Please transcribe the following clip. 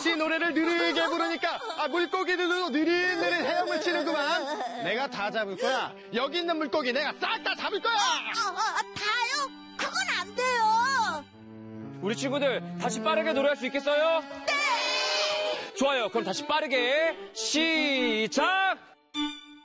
같이 노래를 느리게 부르니까 물고기들도 느릿느릿 헤엄을 치는구만. 내가 다 잡을 거야. 여기 있는 물고기 내가 싹 다 잡을 거야. 다요? 그건 안 돼요. 우리 친구들 다시 빠르게 노래할 수 있겠어요? 네! 좋아요. 그럼 다시 빠르게 시작!